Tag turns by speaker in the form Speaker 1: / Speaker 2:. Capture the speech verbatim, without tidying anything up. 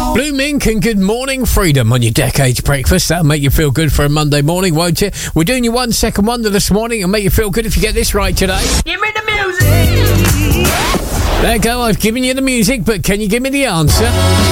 Speaker 1: Blue Mink and Good Morning Freedom on your Decades Breakfast. That'll make you feel good for a Monday morning, won't you? We're doing your one second wonder this morning. It'll make you feel good if you get this right today.
Speaker 2: Give me the music.
Speaker 1: There you go. I've given you the music, but can you give me the answer?